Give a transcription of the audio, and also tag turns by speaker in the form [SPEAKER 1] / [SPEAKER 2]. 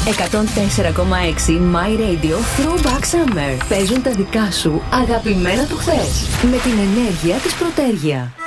[SPEAKER 1] 104,6 My Radio Throwback Summer. Παίζουν τα δικά σου αγαπημένα του χθες. Με την ενέργεια της Πρωτέργεια.